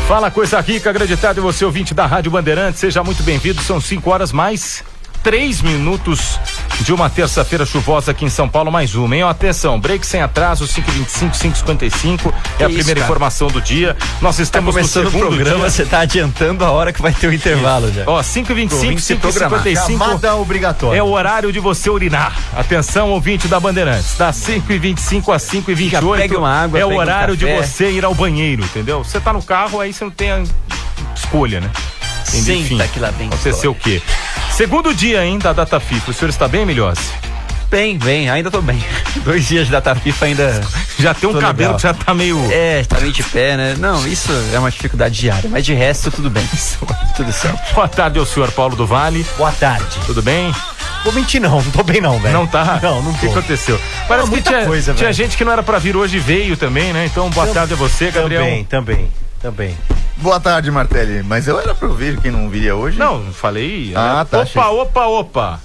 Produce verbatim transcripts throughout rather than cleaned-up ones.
Fala, coisa rica, grande tarde, você ouvinte da Rádio Bandeirantes, seja muito bem-vindo, são cinco horas mais três minutos de uma terça-feira chuvosa aqui em São Paulo, mais uma, hein? Atenção, break sem atraso, cinco e vinte e cinco, cinco e cinquenta e cinco, é a primeira isso, informação do dia. Nós estamos tá começando no segundo o programa, dia. Você tá adiantando a hora que vai ter o intervalo já. Ó, cinco e vinte e cinco, cinco e cinquenta e cinco. Chamada obrigatória. É o horário de você urinar. Atenção, ouvinte da Bandeirantes. Das cinco e vinte e cinco às cinco e vinte e oito. Pegue uma água, é o horário um de você ir ao banheiro, entendeu? Você tá no carro, aí você não tem a escolha, né? Enfim, Senta que lá vem aconteceu o quê? Segundo dia, hein, da data FIFA. O senhor está bem, Milhose? Bem, bem, ainda tô bem. Dois dias de data FIFA ainda. Já tem um tô cabelo legal. que já tá meio. É, tá meio de pé, né? Não, isso é uma dificuldade diária, mas de resto tudo bem. Tudo certo. Boa tarde ao senhor Paulo do Vale. Boa tarde. Tudo bem? Vou mentir não, não tô bem não, velho. Não tá? Não, não tô. O que aconteceu? Parece não, que tinha, coisa, tinha velho. gente que não era pra vir hoje e veio também, né? Então, boa tarde a você, Gabriel. Também, também, também. Boa tarde, Martelli. Mas eu era pra ouvir quem não viria hoje? Não, falei. Ah, né? tá, Opa, achei. opa, opa.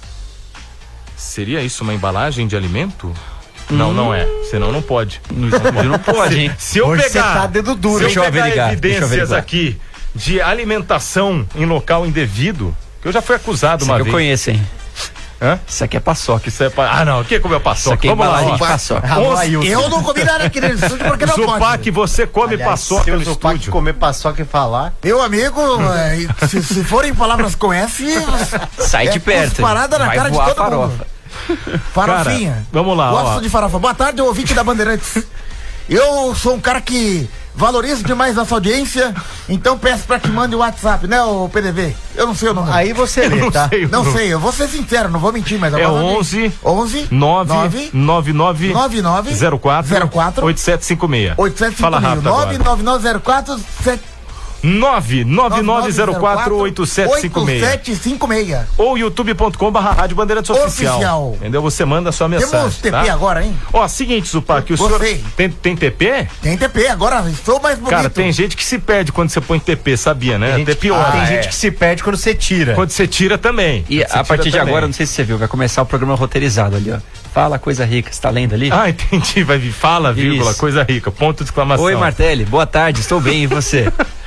Seria isso uma embalagem de alimento? Hum. Não, não é. Senão não pode. Não, não pode, hein? Se eu Hoje pegar, você tá dedo duro. se eu Deixa eu pegar averiguar, deixa eu evidências averiguar. aqui de alimentação em local indevido, que eu já fui acusado Isso uma que eu vez. conheço, hein? Hã? Isso aqui é paçoca. Isso é pa... Ah, não. Quem comeu paçoca? Isso aqui é Vamos lá, embalagem ó. de paçoca. Ah, Eu não comi nada aqui nesse estúdio porque não Zupac, pode. você come Aliás, paçoca se no o Zupac estúdio. comer paçoca e falar. Meu amigo, é, se, se forem palavras com S, Sai de é perto. cusparada na Vai cara de voar todo farofa. farofinha. Cara, vamos lá, Gosto ó. de farofa. Boa tarde, ouvinte da Bandeirantes. Eu sou um cara que valorizo demais nossa audiência, então peço pra que mande o WhatsApp, né, o P D V? Eu não sei o número. Aí você Eu lê, não tá? sei o Não número. sei, eu vou ser sincero, não vou mentir, mas eu É gosto de- onze onze nove nove nove nove nove zero quatro zero quatro oito sete cinco seis. oito sete cinco Fala seis rápido nove agora. nove nove zero quatro sete nove nove nove zero quatro oito sete cinco seis. oito sete cinco seis. Ou youtube ponto com barra rádio Bandeirantes Oficial. Oficial. Entendeu? Você manda a sua mensagem. Temos T P tá? agora, hein? Ó, seguinte, Zupac, o senhor Gostei. tem, tem T P? Tem T P agora, estou mais bonito. Cara, tem gente que se perde quando você põe T P, sabia, né? Tem Até gente, pior. ah, tem Ah, gente é. que se perde quando você tira. Quando você tira também. E Você a tira partir de também. agora, não sei se você viu, vai começar o programa roteirizado ali, ó. Fala coisa rica, você tá lendo ali? Ah, entendi. Vai vir, fala, vírgula, Isso. coisa rica, ponto de exclamação. Oi, Martelli, boa tarde, estou bem, e você?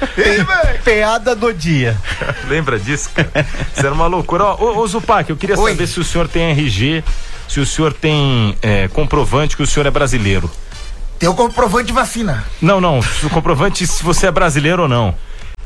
Peada do dia. Lembra disso, cara? Isso era uma loucura. Ó, ô, ô Zupac, eu queria Oi. saber se o senhor tem R G, se o senhor tem é, comprovante que o senhor é brasileiro. Tem o comprovante de vacina. Não, não, o comprovante se você é brasileiro ou não.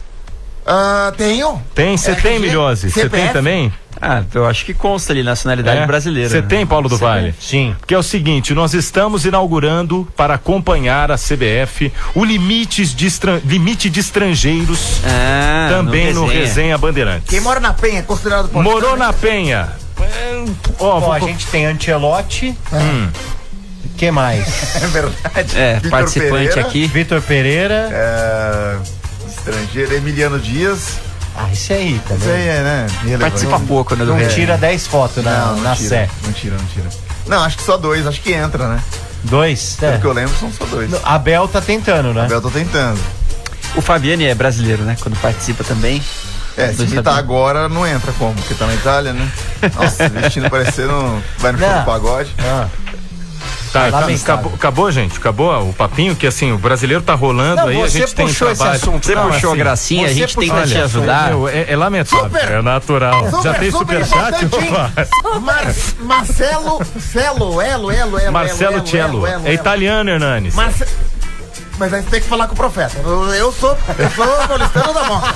Ah, tenho. Tem? Você R G, tem, Milhose? Você C P F. tem também? Ah, eu acho que consta ali nacionalidade É? brasileira. Você né? tem, Paulo do Você Vale? Sim. Que é o seguinte, nós estamos inaugurando para acompanhar a C B F o limites de estran... limite de estrangeiros Ah, também no resenha. Resenha Bandeirantes. Quem mora na Penha é considerado paulistano, Morou né? na Penha. É, Ó, Ó, vou... a gente tem Ancelotti. Hum. Que mais? É verdade. É, Vitor participante Pereira, aqui. Vitor Pereira. É, estrangeiro, Emiliano Dias. Ah, esse aí Isso também. aí é, né? Irrelevante. Participa pouco, né, do Não resenha. tira dez fotos na, Não, não na tira, Sé. não tira, não tira. Não, acho que só dois, acho que entra, né? Dois? Pelo É. que eu lembro, são só dois. A Bel tá tentando, né? Eu tô tentando. O Fabiani é brasileiro, né? Quando participa também. É, se Dois imitar Fabiani. agora, não entra como? Porque tá na Itália, né? Nossa, vestindo parecendo. Vai no show Não. do pagode. Ah. Tá, tá, Lamentável. acabou, acabou, gente? Acabou o papinho que assim, o brasileiro tá rolando Não, aí, a você gente tem puxou esse trabalho. assunto. Você Não, puxou assim, a gracinha, a você gente puxou tenta te esse ajudar. Meu, é, é lamentável, Super. é natural. Super, Já tem super superchat? importante, hein? Opa. Mar Marcelo Celo, Elo, Elo, Elo. Marcelo Elo, Cello. Elo, Elo, É Elo. italiano, Hernanes. Marce... Mas aí você tem que falar com o profeta. Eu, eu sou, eu sou paulistano da moca.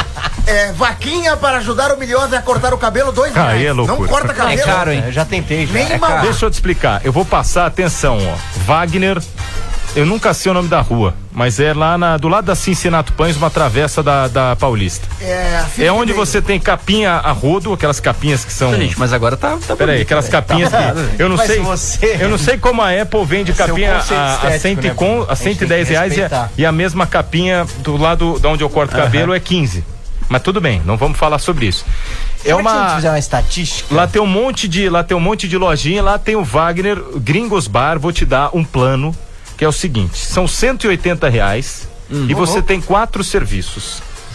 É, vaquinha para ajudar o Milhose a cortar o cabelo, dois Aí reais. é loucura. Não corta cabelo. É caro, hein? Eu já tentei, já. Nem É mal. caro. Deixa eu te explicar. Eu vou passar, atenção, ó. Wagner, eu nunca sei o nome da rua, mas é lá na, do lado da Cincinato Pães, uma travessa da, da Paulista. É, assim É onde que você tem capinha a rodo, aquelas capinhas que são... Gente, mas agora tá, tá Peraí, bonito, aquelas velho. capinhas que eu não Mas sei, você- eu não sei como a Apple vende Esse é o capinha conceito a, a, estético, cento e né, com, Bruno? a A gente cento e tem dez que reais e a, respeitar. e a mesma capinha do lado de onde eu corto o cabelo é quinze. Mas tudo bem, não vamos falar sobre isso. É Será que se a gente uma fizer uma estatística? lá tem um monte de lá tem um monte de lojinha, lá tem o Wagner Gringos Bar, vou te dar um plano que é o seguinte, são cento e oitenta reais Hum, e você tem quatro serviços.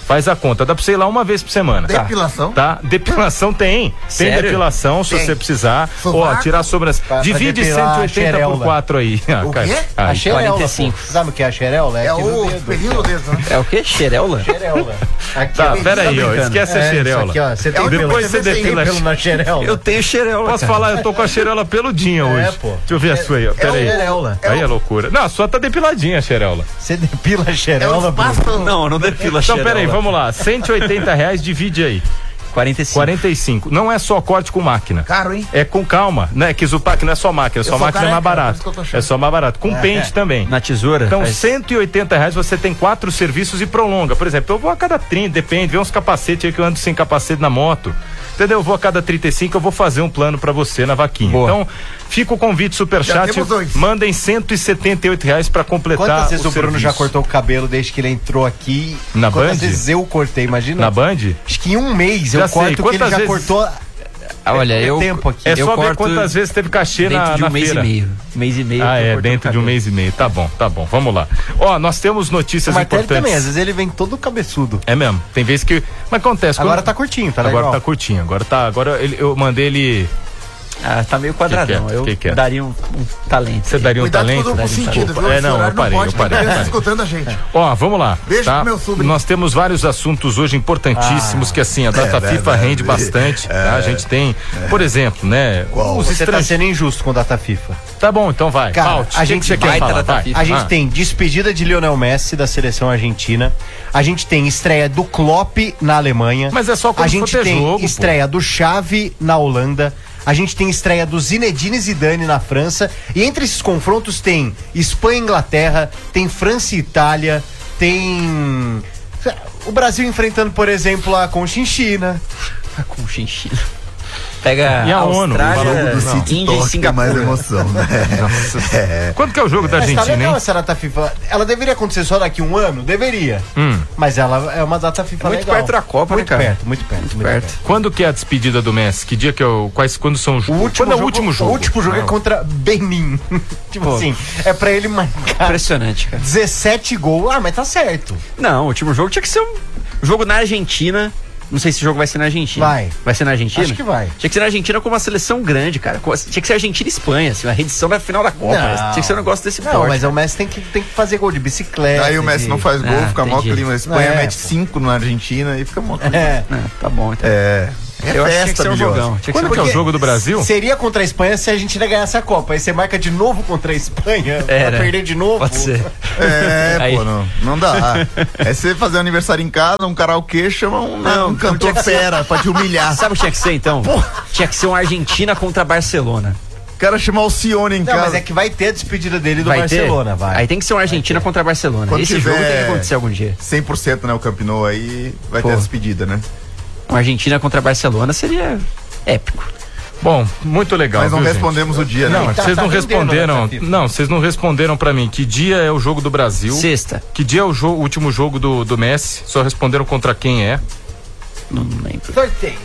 Faz a conta, dá pra você ir lá uma vez por semana. Depilação? Tá? Depilação tem. Tem Sério? depilação, se Tem. você precisar. Ó, Sovaco? tirar sobras. Pra- Divide pra depilar cento e a oitenta por xereula. quatro aí. Ah, O cara. quê? Ai, A xereula, quarenta e cinco. pô. Sabe o que é a xereula? É aqui no o dedo. pelinho do dedo, né? É o quê? Xereula? Xereula. Aqui, Tá, ó. pera aí, ó. brincando. Esquece a É, xereula. isso aqui, ó. Você É tem onde pelo, Depois você tem depila- pelo na xereula. Eu tenho xereula. Posso cara. falar? Eu tô com a xereula peludinha hoje. É, pô. Deixa eu ver a sua aí, ó. Pera É aí. o xereula. Aí é loucura. Não, a sua tá depiladinha, a xereula. Você depila a É o xereula, Bruno. espaço. Não, não depila a Então, xereula. pera aí, vamos lá. cento e oitenta reais, divide aí. quarenta e cinco. quarenta e cinco. Não é só corte com máquina. Caro, hein? É com calma, né? Que Zupac não é só máquina, só sou máquina é mais careca, por barato. isso que eu tô achando. É só mais barato. Com pente também. Na tesoura? Então, faz- cento e oitenta reais você tem quatro serviços e prolonga. Por exemplo, eu vou a cada trinta, depende, vê uns capacetes aí que eu ando sem capacete na moto. Entendeu? Eu vou a cada trinta e cinco, eu vou fazer um plano pra você na vaquinha. Boa. Então, fica o convite Já superchat. temos dois. Mandem cento e setenta e oito reais pra completar Quantas vezes o o Bruno serviço. já cortou o cabelo desde que ele entrou aqui? Na Quantas Band? vezes eu cortei, imagina? Na Band? Acho que em um mês Já eu sei. corto que ele Quantas já vezes- cortou. Ah, olha, é eu. tempo aqui. É eu só ver corto quantas vezes teve cachê dentro na, de na um mês feira. e meio. Mês e meio. Ah, eu é, corto dentro o de um cabelo. mês e meio. Tá bom, tá bom. Vamos lá. Ó, nós temos O notícias Martelli importantes. também, às vezes ele vem todo cabeçudo. É mesmo. Tem vezes que. Mas acontece. Agora quando- tá curtinho, tá Agora legal. tá curtinho. Agora tá. Agora ele, eu mandei ele. Ah, tá meio quadradão. Que que é? Eu Que que é? daria um, um talento. Você aí. daria um Cuidado talento? com o duplo Daria um sentido, talento. viu? É, Esse não, eu horário parei, pode, eu parei, tem criança eu parei. escutando a gente. Ó, vamos lá. Beijo tá? pro meu sobrinho. Nós temos vários assuntos hoje importantíssimos que assim a data FIFA rende bastante. Tá? A gente tem, por exemplo, né? Os Você tá estrangeiros. sendo injusto com a data FIFA. Tá bom, então vai. Cara, Paute, a o que gente que você quer vai falar? tratar Vai. FIFA. A gente Ah. tem despedida de Lionel Messi da seleção argentina. A gente tem estreia do Klopp na Alemanha. Mas é só quando A for gente ter tem jogo, pô. estreia do Xavi na Holanda. A gente tem estreia do Zinedine Zidane na França. E entre esses confrontos tem Espanha e Inglaterra, tem França e Itália, tem o Brasil enfrentando, por exemplo, a Conchinchina. Com chinchila. Pega E a ONU? Austrália, O jogo do não, City Índia e Singapura. né? Quando que é o jogo da Mas tá Argentina, legal hein? essa data FIFA. Ela deveria acontecer só daqui a um ano? Deveria. Hum. Mas ela é uma data FIFA Muito legal. perto da Copa, muito né, cara? perto, muito perto, muito perto. perto. Quando que é a despedida do Messi? Que dia que é o. Quais, quando são os O último Quando é jogo, o último jogo? O último jogo é Não. contra Benin. tipo Pô. assim, é pra ele marcar Impressionante, cara. dezessete gols. Ah, mas tá certo. Não, o último jogo tinha que ser um jogo na Argentina. Não sei se o jogo vai ser na Argentina. Vai. Vai ser na Argentina? Acho que vai. Tinha que ser na Argentina com uma seleção grande, cara. Com- Tinha que ser Argentina e Espanha, assim, uma reedição da final da Copa. Não. Tinha que ser um negócio desse Não, porte. mas o Messi tem que, tem que fazer gol de bicicleta. Aí o Messi de- não faz gol, Ah, fica mó entendi. clima. A Espanha É, mete pô. cinco na Argentina e fica mó clima. É. É, tá bom, então. É. É Eu acho que tinha que festa, ser um bilhões. jogão. Tinha que Quando ser um que é o jogão. jogo do Brasil? Seria contra a Espanha se a Argentina ganhasse a Copa. Aí você marca de novo contra a Espanha Era. pra perder de novo. Pode ser. É, Aí. pô, não, não dá. É você fazer um aniversário em casa, um karaokê, chama um, Não, um cantor tinha que ser- fera pra te humilhar. Sabe o que tinha que ser, então? Tinha que ser uma Argentina contra Barcelona. O cara chamar o Sione em Não, casa. mas é que vai ter a despedida dele do Vai Barcelona, ter? vai. Aí tem que ser uma Argentina contra a Barcelona. Quando Esse tiver- jogo tem que acontecer algum dia. cem por cento, né, o Camp Nou aí vai Pô. ter a despedida, né? Uma Argentina contra a Barcelona seria épico. Bom, muito legal. Mas não viu, gente? respondemos o dia, Não, né? Tá- vocês tá não rendendo responderam. nessa FIFA. Não, vocês não responderam pra mim. Que dia é o jogo do Brasil? Sexta. Que dia é o, jogo, o último jogo do, do Messi? Só responderam contra quem é. Não lembro. Sorteio.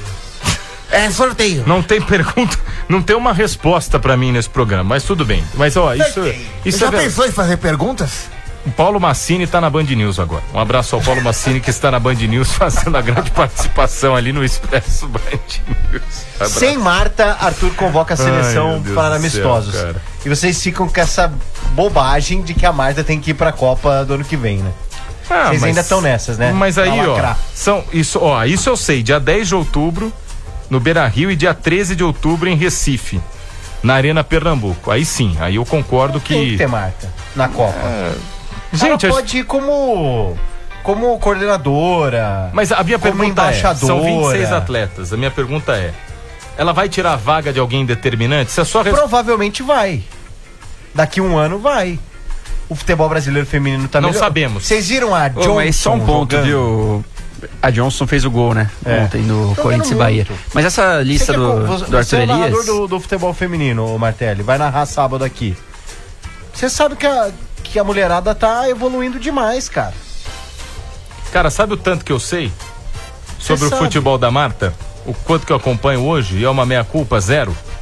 É sorteio. Não tem pergunta, não tem uma resposta pra mim nesse programa, mas tudo bem. Mas ó, isso, isso Já é ver- pensou em fazer perguntas? O Paulo Massini tá na Band News agora. Um abraço ao Paulo Massini que está na Band News fazendo a grande participação ali no Expresso Band News. Abraço. Sem Marta, Arthur convoca a Ai, seleção meu Deus para do amistosos. céu, cara. E vocês ficam com essa bobagem de que a Marta tem que ir pra Copa do ano que vem, né? Ah, Vocês mas- ainda estão nessas, né? Mas aí, Pra ó, lacrar. são, isso, ó, isso eu sei, dia dez de outubro no Beira-Rio e dia treze de outubro em Recife, na Arena Pernambuco. Aí sim, aí eu concordo Tem que que... ter Marta na Copa. Gente, ela a- pode ir como, como coordenadora. mas a minha como pergunta é, são embaixadora. vinte e seis atletas, a minha pergunta é, ela vai tirar a vaga de alguém determinante? Se é só... res- Provavelmente vai. Daqui um ano vai. O futebol brasileiro feminino tá Não melhor. sabemos. Vocês viram a Ô, Johnson mas só um ponto, jogando? viu? A Johnson fez o gol, né? É. Ontem no Jogando Corinthians e Bahia. muito. Mas essa Você lista que é do, co- você, do Arthur você é o narrador Elias. do, do futebol feminino, ô Martelli. Vai narrar sábado aqui. Você sabe que a, que a mulherada tá evoluindo demais, cara. Cara, sabe o tanto que eu sei sobre o sabe. futebol da Marta? O quanto que eu acompanho hoje? E é uma meia-culpa, zero?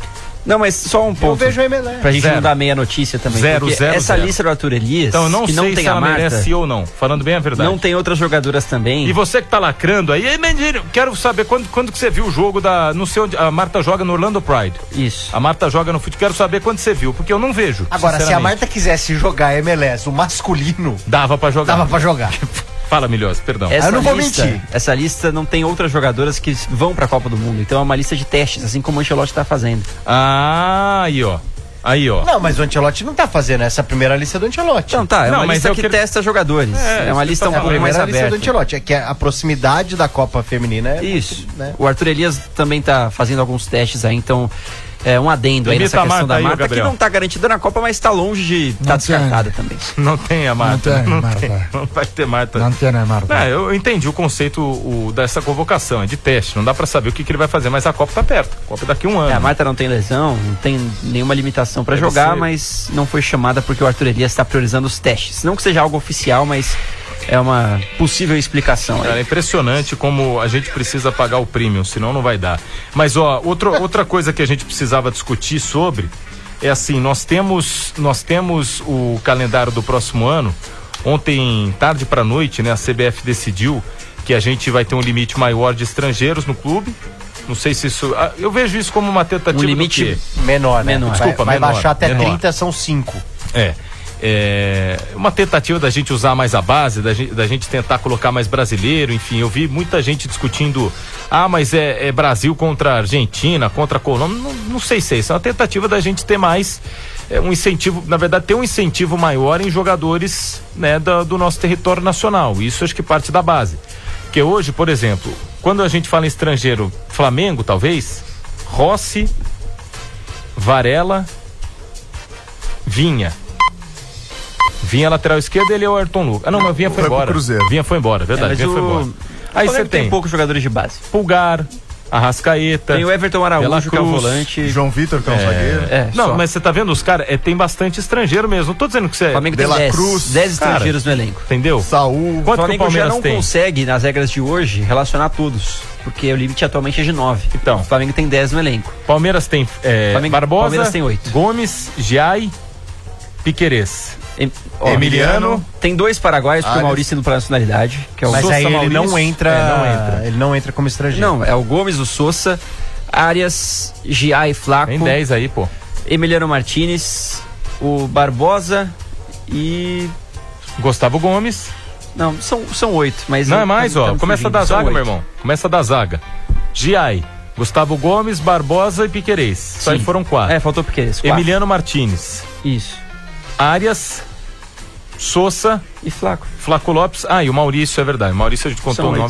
Não, mas só um Eu ponto. vejo o M L S. Pra gente Zero. não dar meia notícia também. Zero, porque zero, essa zero. lista do Arthur Elias, Então eu não que sei não tem se a ela Marta, merece ou não, falando bem a verdade. não tem outras jogadoras também. E você que tá lacrando aí, ei, Menino, quero saber quando, quando que você viu o jogo da, não sei onde, a Marta joga no Orlando Pride. Isso. A Marta joga no futebol, quero saber quando você viu, porque eu não vejo. Agora, se a sinceramente. Marta quisesse jogar M L S, o masculino, Dava pra jogar. dava pra jogar. Fala, Milhosa, perdão. Essa eu não vou lista, mentir. Essa lista não tem outras jogadoras que vão pra Copa do Mundo. Então é uma lista de testes, assim como o Ancelotti tá fazendo. Ah, aí ó. Aí ó. Não, mas o Ancelotti não tá fazendo essa primeira lista do Ancelotti. Então tá, é Não, uma mas lista eu que quero- testa jogadores. É, É, uma isso lista que um eu tô É a pouco mais primeira lista do aberta. Ancelotti, é que a proximidade da Copa Feminina é... Isso. né? O Arthur Elias também tá fazendo alguns testes aí, então é um adendo aí Imita nessa a questão Marta da aí, ô, Marta, que Gabriel. não tá garantida na Copa, mas tá longe de estar Não descartada tem. também. Não tem a Marta. Não tem, não, Marta. tem, não vai ter Marta. Não tem, né, Marta? Não, eu entendi o conceito o, dessa convocação, é de teste, não dá pra saber o que, que ele vai fazer, mas a Copa tá perto. A Copa é daqui a um ano. É, a Marta não tem lesão, não tem nenhuma limitação pra Deve jogar, ser. mas não foi chamada porque o Arthur Elias está priorizando os testes. Não que seja algo oficial, mas é uma possível explicação Cara, é aí. impressionante como a gente precisa pagar o premium, senão não vai dar. Mas ó, outro, outra coisa que a gente precisava discutir sobre é assim, nós temos nós temos o calendário do próximo ano. Ontem, tarde pra noite, né, a C B F decidiu que a gente vai ter um limite maior de estrangeiros no clube. Não sei se isso, ah, eu vejo isso como uma tentativa Um limite do quê? Menor, né? Menor. Vai, Desculpa, vai menor, baixar até menor. trinta, são cinco. É. É uma tentativa da gente usar mais a base, da gente, da gente tentar colocar mais brasileiro, enfim, eu vi muita gente discutindo, ah, mas é, é Brasil contra Argentina, contra Colômbia, não, não sei se é isso, é uma tentativa da gente ter mais é, um incentivo, na verdade ter um incentivo maior em jogadores, né, do, do nosso território nacional, isso acho que parte da base, porque hoje, por exemplo, quando a gente fala em estrangeiro, Flamengo talvez, Rossi, Varela, Vinha. Vinha lateral esquerda, ele é o Ayrton Lucas. Ah, não, mas Vinha foi Vai pro embora. Cruzeiro. Vinha foi embora, verdade, É, mas Vinha foi o- embora. O Aí você Flamengo tem tem poucos jogadores de base. Pulgar, Arrascaeta. Tem o Everton Araújo, Dela que é o Cruz, volante. João Vitor, que é um zagueiro. É, Não, só. mas você tá vendo os caras, é, tem bastante estrangeiro mesmo. Não tô dizendo que você O Flamengo tem De La dez, Cruz, dez cara. estrangeiros no elenco. entendeu? Saúl. O Quanto que o Flamengo já Palmeiras não tem? consegue, nas regras de hoje, relacionar todos. Porque o limite atualmente é de nove. Então. O Flamengo tem dez no elenco. Palmeiras tem é, Flamengo- Barbosa, Palmeiras tem oito. Gomes, Giai, Piquerez. Em- ó, Emiliano. Tem dois paraguaios, porque o Arias. Maurício indo pra nacionalidade, que é o Mas Sousa aí ele Maurício. não entra, É, não entra. ele não entra como estrangeiro. Não, é o Gomes, o Sousa, Arias, Giai, Flaco, Tem dez aí, pô. Emiliano Martinez, o Barbosa e... Gustavo Gomes. Não, são, são oito, mas... Não eu- é mais, tá- ó. tá me Começa fugindo, da são zaga, oito. meu irmão. Começa da zaga. Giai, Gustavo Gomes, Barbosa e Piquerez. Só aí Sim. foram quatro. É, faltou Piqueires. quatro. Emiliano Martinez, Isso. Arias, Sousa, E Flaco. Flaco Lopes. Ah, e o Maurício, é verdade. Maurício a gente contou São o nome.